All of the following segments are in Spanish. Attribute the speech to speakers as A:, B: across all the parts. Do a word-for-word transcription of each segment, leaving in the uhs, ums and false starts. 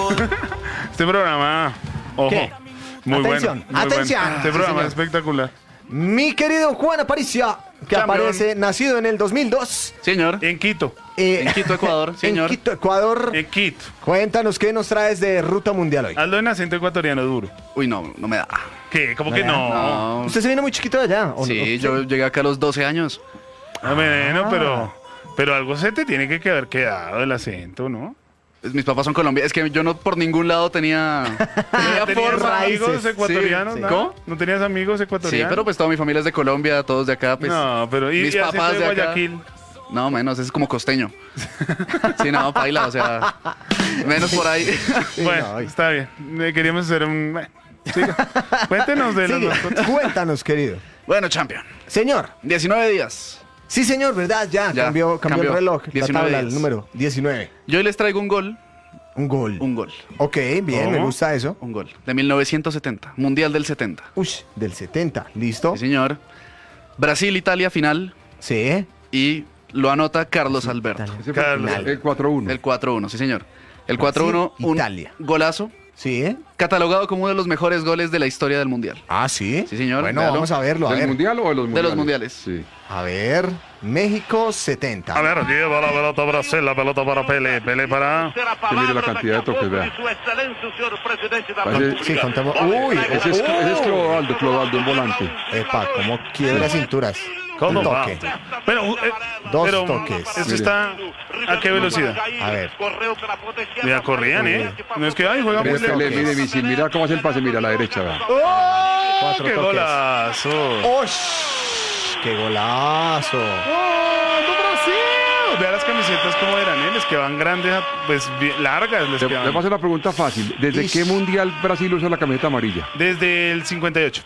A: Este programa, ojo,
B: ¿Qué?
A: muy
B: Atención,
A: bueno. muy
B: atención.
A: bueno. Este
B: Sí,
A: programa
B: señor.
A: es espectacular.
B: Mi querido Juan Aparicio, que
A: Campeón.
B: aparece nacido en el dos mil dos.
C: Señor.
A: En Quito,
B: eh,
C: En Quito, Ecuador, señor.
B: En Quito, Ecuador.
A: en Quito.
B: Cuéntanos qué nos traes de Ruta Mundial hoy.
A: Hazlo en acento ecuatoriano duro.
C: Uy, no, no me da.
A: ¿Qué? ¿Cómo
B: No,
A: que
B: ya.
A: no?
C: No.
B: Usted se vino muy chiquito de allá, ¿o no?
C: Sí, yo llegué acá a los doce años.
A: Ah, bueno, pero, pero algo se te tiene que haber quedado el acento, ¿no?
C: Pues, mis papás son colombianos. Es que yo no por ningún lado tenía, tenía
A: ¿Tenías
C: forma.
A: amigos
B: raíces.
A: ecuatorianos?
C: Sí, sí.
A: nada?
C: ¿Cómo?
A: ¿No tenías amigos
C: Sí,
A: ecuatorianos?
C: pero pues toda mi familia es de Colombia, todos de acá, pues.
A: no, pero ¿y,
C: mis
A: y acento
C: papás
A: de
C: de acá.
A: Guayaquil?
C: No, menos, es como costeño. Sí, no, paila, o sea, menos por ahí.
B: Sí,
A: Bueno,
B: no, y-
A: está bien. Eh, Queríamos hacer un... bueno, siga. Cuéntenos de las
B: Sigue.
A: mascotas.
B: Cuéntanos, querido.
C: Bueno, champion.
B: Señor.
C: diecinueve días.
B: Sí, señor, ¿verdad? Ya,
C: Ya,
B: cambió, cambió,
C: cambió.
B: el reloj, la
C: diecinueve
B: tabla,
C: días.
B: el número. diecinueve.
C: Yo hoy les traigo un gol.
B: Un gol.
C: Un gol.
B: Ok, bien,
A: ¿Cómo?
B: me gusta eso.
C: Un gol. De mil novecientos setenta. Mundial del setenta.
B: Uy, del setenta. ¿Listo?
C: Sí, señor. Brasil-Italia final.
B: Sí.
C: Y lo anota Carlos Alberto.
B: Italia.
D: Ese fue
A: Carlos.
D: el cuatro uno.
C: El cuatro uno, sí, señor. El cuatro uno,
B: Brasil,
C: un
B: Italia.
C: golazo.
B: Sí, ¿eh?
C: Catalogado como uno de los mejores goles de la historia del Mundial.
B: Ah, sí.
C: Sí, señor,
B: Bueno,
C: véalo.
B: vamos a verlo, a
D: ¿Del
B: ver.
D: mundial o de los
C: De
D: mundiales?
C: los mundiales.
D: Sí.
B: A ver, México setenta.
A: A ver, lleva la pelota Brasil, la pelota para Pele, Pele para...
D: Que mire la cantidad de toques, vea. Parece-
B: Sí, contamos. Uy,
D: Ese es, ese es
B: uy.
D: Clodoaldo, Clodoaldo, un volante.
B: Epa, cómo quiebra cinturas.
A: ¿Cómo
B: Un
A: va?
B: toque.
A: Pero, eh,
B: Dos
A: pero,
B: toques.
A: ¿Esto
D: Mire.
A: está a qué velocidad?
B: A ver.
A: Mira, corrían, ¿eh? No es que, ay, juega muy
D: Mire,
A: lento.
D: mire, mire, mire, mira cómo hace el pase, mira a la derecha, vea.
A: ¡Oh!
B: Cuatro
A: ¡Qué
B: toques.
A: golazo!
B: ¡Ush! ¡Qué golazo!
A: ¡Oh, no, Brasil! Vea las camisetas cómo eran, ¿eh? Les quedaban grandes, pues bien largas les
D: Le, le
A: quedaban.
D: paso una pregunta fácil. ¿Desde
B: Ish.
D: qué mundial Brasil usa la camiseta amarilla?
A: Desde el cincuenta y ocho.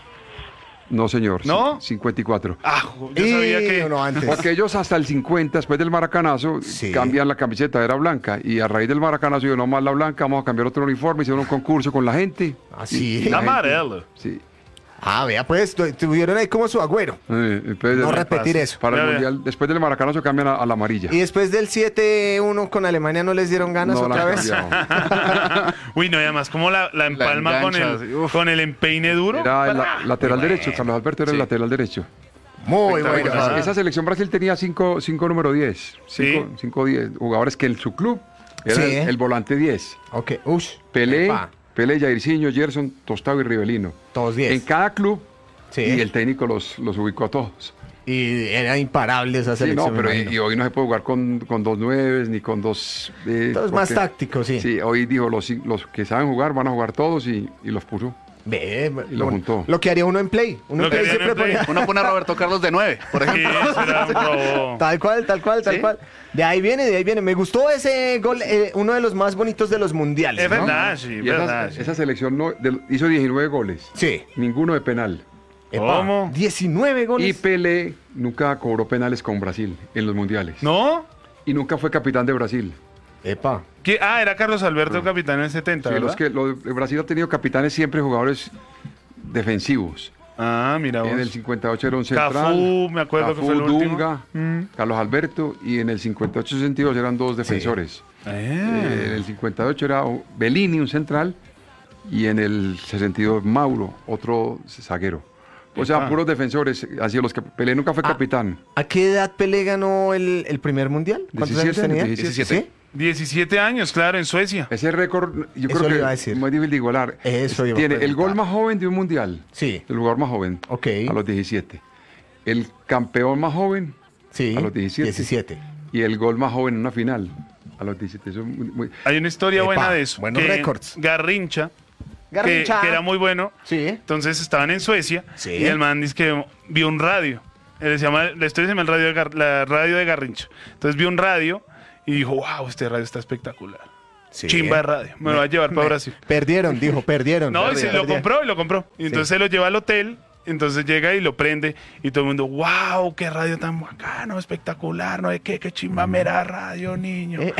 D: No, señor.
A: ¿No?
D: c- cincuenta y cuatro.
A: Ah, yo sabía
B: Y
A: que...
B: uno antes.
D: Porque ellos hasta el cincuenta, después del maracanazo,
B: Sí.
D: cambian la camiseta, era blanca. Y a raíz del maracanazo, yo no más la blanca, vamos a cambiar otro uniforme, hicieron un concurso con la gente.
B: ¿Ah, sí?
D: Y la gente-
A: Amarelo.
D: Sí.
B: Ah, vea, pues, tu- tuvieron ahí como su agüero.
D: Eh, entonces,
B: No
D: eh,
B: repetir eso.
D: Para
A: Ya,
D: el
A: ya.
D: mundial, después del maracanazo cambian a, a la amarilla.
B: Y después del siete uno con Alemania no les dieron ganas
D: No la
B: otra
D: han
B: vez.
D: cambiado.
A: Uy, no, y además como la, la empalma con,
C: engancha,
A: el,
C: uf.
A: con el empeine duro.
D: Era el la- lateral derecho, Carlos Alberto era el
C: Sí.
D: lateral derecho.
B: Muy
A: Espectacular.
B: bueno.
A: Ah.
D: Esa selección Brasil tenía cinco, cinco número diez.
A: Sí.
D: Cinco, cinco diez. Jugadores que en su club era
B: Sí,
D: el,
B: ¿eh?
D: el volante diez.
B: Ok, ush.
D: Pelé,
B: Epa,
D: Pelé, Jairzinho, Gerson, Tostado y Rivelino.
B: Todos diez.
D: En cada club.
B: Sí.
D: Y el técnico los, los ubicó a todos.
B: Y era imparable esa
D: Sí,
B: selección.
D: no, pero
B: me
D: y,
B: imagino.
D: y hoy no se puede jugar con, con dos nueves ni con dos. eh,
B: Todo es más
D: porque-
B: táctico, sí.
D: Sí, hoy dijo: los, los que saben jugar van a jugar todos y, y los puso.
B: Ve,
D: Y lo juntó.
B: lo que haría uno en Play. Uno
A: Lo
B: en
A: que
B: Play
A: harían
B: siempre
A: en Play.
B: ponía.
C: Uno pone a Roberto Carlos de nueve, por
A: Sí,
C: ejemplo.
A: eso era un robo.
B: Tal cual, tal cual, tal
C: Sí.
B: cual. De ahí viene, de ahí viene. Me gustó ese gol, eh, uno de los más bonitos de los mundiales.
A: Es
B: ¿no?
A: verdad, sí,
D: Y esa,
A: verdad. sí.
D: esa selección no, de- hizo diecinueve goles.
B: Sí.
D: Ninguno de penal.
B: Epa,
A: ¿Cómo?
B: diecinueve goles.
D: Y Pelé nunca cobró penales con Brasil en los mundiales.
A: ¿No?
D: Y nunca fue capitán de Brasil.
B: Epa.
A: ¿Qué? Ah, era Carlos Alberto, capitán en el setenta,
D: Sí,
A: ¿verdad?
D: los que, lo- Brasil ha tenido capitanes siempre jugadores defensivos.
A: Ah, mira vos.
D: En el cincuenta y ocho era un central.
A: Cafú, me acuerdo que
D: Cafú,
A: fue el último.
D: Dunga,
A: Mm.
D: Carlos Alberto. Y en el cincuenta y ocho sesenta y dos eran dos defensores.
A: Ah.
D: Eh, en el cincuenta y ocho era Bellini, un central. Y en el sesenta y dos Mauro, otro zaguero. O sea,
A: Epa.
D: puros defensores. Así los que Pelé nunca fue
B: Ah,
D: capitán.
B: ¿A qué edad Pelé ganó el, el primer mundial? ¿Cuántos años
D: diecisiete,
B: tenía?
D: diecisiete.
B: ¿Sí?
A: diecisiete años, claro, en Suecia.
D: Ese récord, yo
B: Eso
D: creo
B: le
D: que
B: iba a decir.
D: es muy difícil de igualar.
B: Eso iba a
D: Tiene el
B: preguntar.
D: gol más joven de un mundial.
B: Sí.
D: El jugador más joven.
B: Ok.
D: A los diecisiete. El campeón más joven.
B: Sí.
D: A los diecisiete.
B: diecisiete.
D: Y el gol más joven en una final. A los diecisiete. Eso es muy- muy-
A: Hay una historia
B: Epa,
A: buena de eso.
B: buenos
A: que
B: récords.
A: Garrincha, que,
B: Garrincha.
A: que era muy bueno.
B: Sí.
A: Entonces estaban en Suecia
B: Sí.
A: y el man dice que vio un radio. Él se llama, la historia se llama el radio de Gar- la radio de Garrincha. Entonces vio un radio y dijo, wow, este radio está espectacular.
B: Sí.
A: Chimba de radio, me lo va a llevar para Brasil.
B: Perdieron, dijo, perdieron.
A: No, y se
B: Perdieron.
A: lo compró y lo compró. Y entonces
B: Sí.
A: se lo lleva al hotel. Entonces llega y lo prende y todo el mundo, wow, qué radio tan bacano, espectacular, no es qué, qué chimba mera radio, niño.
B: Eh.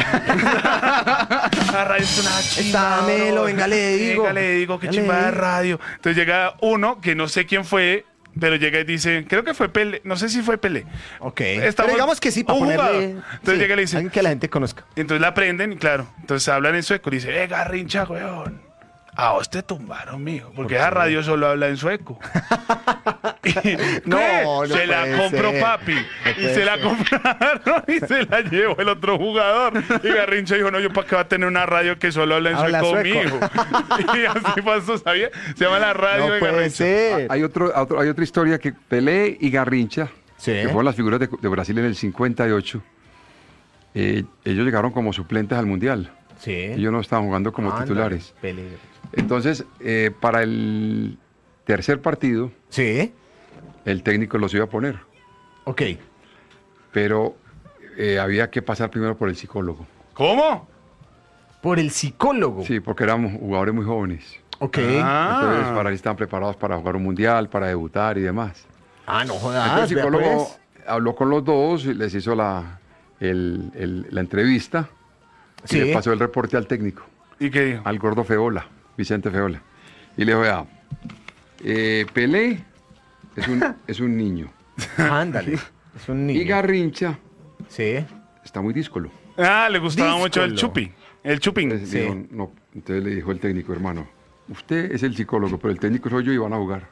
A: La radio es una chimba.
B: Está melo,
A: bro.
B: venga, le digo.
A: Venga, le digo, qué
B: Ya le
A: chimba de
B: digo.
A: radio. Entonces llega uno que no sé quién fue, pero llega y dice, creo que fue Pelé, no sé si fue Pelé.
B: Ok.
A: Estamos-
B: Pero digamos que sí, para
A: un
B: ponerle...
A: jugador. Entonces
B: sí,
A: llega y le dice-
B: alguien que la gente conozca.
A: Entonces la aprenden y claro, entonces hablan en sueco. Le dice, eh, Garrincha, weón. A vos te tumbaron, mijo, porque esa radio solo habla en sueco. Y,
B: No,
A: ¿qué?
B: no
A: se la
B: puede
A: compró
B: ser.
A: papi.
B: No
A: y
B: puede
A: se la
B: ser.
A: compraron y se la llevó el otro jugador. Y Garrincha dijo, no, yo para qué va a tener una radio que solo habla en
B: Habla
A: sueco,
B: sueco.
A: mijo. Y así pasó, ¿sabía? Se llama la radio
B: No
A: de
B: puede
A: Garrincha.
B: ser.
D: Hay, otro, otro- hay otra historia que Pelé y Garrincha,
B: Sí.
D: que fueron las figuras de, de Brasil en el cincuenta y ocho, eh, ellos llegaron como suplentes al Mundial.
B: Sí.
D: Ellos no estaban jugando como
B: Ándale,
D: titulares.
B: Pelé.
D: Entonces, eh, para el tercer partido,
B: Sí.
D: el técnico los iba a poner,
B: Ok.
D: pero eh, había que pasar primero por el psicólogo.
A: ¿Cómo?
B: Por el psicólogo.
D: Sí, porque éramos jugadores muy jóvenes.
B: Ok.
A: Ah.
D: Entonces, para ahí estaban preparados para jugar un mundial, para debutar y demás.
B: Ah, no jodas.
D: Entonces, el
B: vea,
D: psicólogo
B: pues.
D: habló con los dos, y les hizo la, el- el- la entrevista
B: Sí.
D: y le pasó el reporte al técnico,
A: ¿Y qué dijo?
D: al gordo Feola, Vicente Feola. Y le dijo, vea, eh, Pelé es un, es un niño
B: Ándale. Es un niño.
D: y Garrincha
B: Sí.
D: está muy díscolo.
A: Ah, le gustaba
B: Díscolo.
A: mucho el chupi. El chuping.
D: Entonces,
B: Sí.
D: dijo, no. Entonces le dijo el técnico, hermano, usted es el psicólogo, pero el técnico soy yo y van a jugar.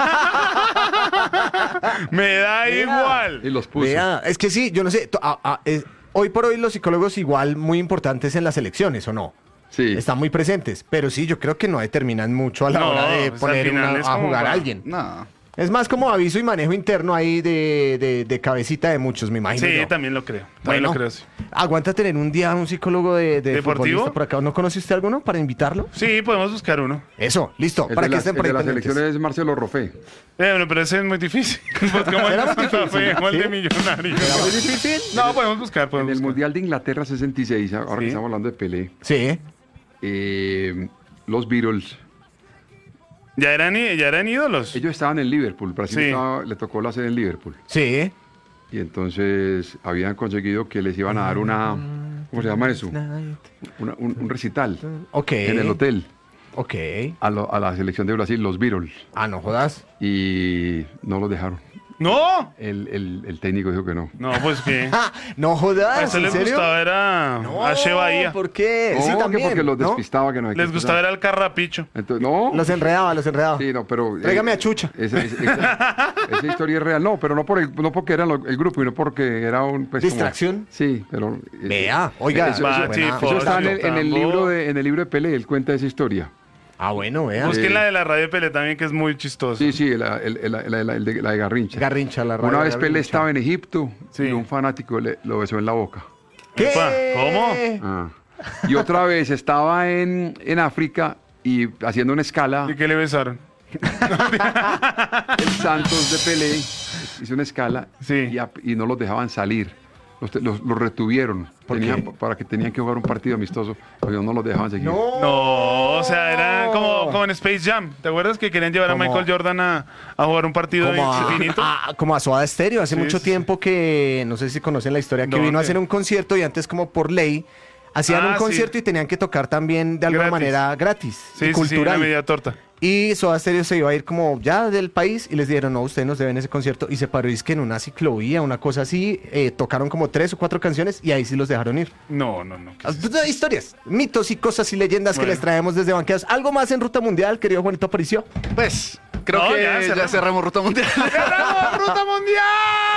A: Me da igual.
D: Y los puso.
B: Vea, es que sí, yo no sé. to- a- a- es- hoy por hoy los psicólogos igual muy importantes en las elecciones, ¿o no?
D: Sí.
B: Están muy presentes. Pero sí, yo creo que no determinan mucho a la
A: No,
B: hora de
A: pues, al
B: poner
A: final
B: una-
A: es
B: a
A: como
B: jugar a
A: para-
B: alguien.
C: No.
B: Es más como aviso y manejo interno ahí de, de- de cabecita de muchos, me imagino.
A: Sí,
B: yo.
A: también lo creo. También
B: Bueno,
A: lo creo, sí.
B: aguanta tener un día un psicólogo de, de
A: ¿Deportivo?
B: futbolista por acá. ¿No conoce usted alguno para invitarlo?
A: Sí, podemos buscar uno.
B: Eso, listo,
D: El
B: para
D: de
B: que
D: las,
B: estén
D: el
B: por ahí
D: de las
B: pendientes.
D: elecciones es Marcelo Rofé.
A: Eh, bueno, pero ese es muy difícil. Pues como el
B: Era
A: de
B: muy
A: Santa
B: difícil,
A: Fe, como el
B: ¿sí?
A: de Millonario.
B: ¿Era muy difícil?
A: No, podemos buscar,
D: En
A: podemos
D: el
A: buscar.
D: Mundial de Inglaterra sesenta y seis, ahora
A: Sí.
D: que estamos hablando de Pelé,
B: Sí.
D: eh, los Beatles,
A: Ya eran, í- ya eran ídolos.
D: ellos estaban en Liverpool, Brasil
A: Sí.
D: estaba- le tocó la sede en Liverpool.
B: Sí.
D: Y entonces habían conseguido que les iban a dar una, ¿cómo se llama eso? Una- un, un recital
B: Ok.
D: en el hotel
B: Ok.
D: a, lo- a la selección de Brasil, los Beatles,
B: Ah, no jodas.
D: y no los dejaron.
A: ¡No!
D: El, el- el técnico dijo que no.
A: No, pues que.
B: Ah, no
A: A
B: jodas.
A: eso
B: ¿En
A: les
B: serio?
A: gustaba era
B: No,
A: a Che Bahía.
B: ¿por qué?
D: No,
B: sí,
D: que
B: también.
D: porque los
B: ¿no?
D: despistaba, que no sé
A: Les
D: qué
A: gustaba
D: cosa.
A: era el carrapicho.
D: Entonces, no.
B: Los enredaba, los enredaba.
D: Sí, no, pero... eh,
B: Tráigame a Chucha.
D: Esa, esa- esa- esa historia es real. No, pero no, por el- no porque era lo- el grupo, sino porque era un... pues, como-
B: ¿Distracción?
D: sí, pero... eh,
B: Vea, oiga.
D: Eso, eso-
A: Va,
B: buena-
A: sí,
D: eso
A: por-
D: está en el, en el
A: tampoco.
D: libro de, en el libro de Pelé, él cuenta esa historia.
B: Ah, bueno, vea.
A: Busquen
D: Sí.
A: la de la radio de Pelé también, que es muy chistoso.
D: Sí, sí, la, el- el- el- el- el de, la de Garrincha.
B: Garrincha, la radio.
D: Una vez Pelé
B: Garrincha.
D: estaba en Egipto
A: Sí.
D: y un fanático le- lo besó en la boca.
B: ¿Qué?
A: Epa, ¿cómo?
D: Ah. Y otra vez estaba en, en África y haciendo una escala,
A: ¿Y qué le besaron?
D: el Santos de Pelé hizo una escala
A: Sí.
D: y, a- y no los dejaban salir. Los, te- los- los retuvieron
B: ¿Por
D: Tenían-
B: qué?
D: para que tenían que jugar un partido amistoso, pero no los dejaban seguir.
B: No.
A: No, o sea, era como, como en Space Jam. ¿Te acuerdas que querían llevar a
B: Como-
A: Michael Jordan a, a jugar un partido
B: Como a,
A: infinito?
B: a- como a Soda Stereo, hace
A: Sí,
B: mucho
A: sí,
B: tiempo que, no sé si conocen la historia, que
A: No,
B: vino a
A: ¿qué?
B: hacer un concierto y antes como por ley, hacían
A: Ah,
B: un
A: sí.
B: concierto y tenían que tocar también de alguna
A: Gratis.
B: manera gratis,
A: Sí,
B: y
A: sí, sí, una
B: cultural.
A: media torta.
B: Y Soda Stereo se iba a ir como ya del país y les dijeron, no, ustedes nos deben ese concierto. Y se paró, y es que en una ciclovía, una cosa así, eh, tocaron como tres o cuatro canciones y ahí sí los dejaron ir.
A: No, no, no. ¿qué
B: Ah,
A: es
B: pues, eh, Historias, mitos y cosas y leyendas
A: Bueno.
B: que les traemos desde Banqueados. ¿Algo más en Ruta Mundial, querido Juanito Aparicio?
C: Pues, creo
A: No,
C: que
A: ya
C: ya
A: cerramos.
C: cerramos Ruta Mundial.
A: ¡Cerramos Ruta Mundial!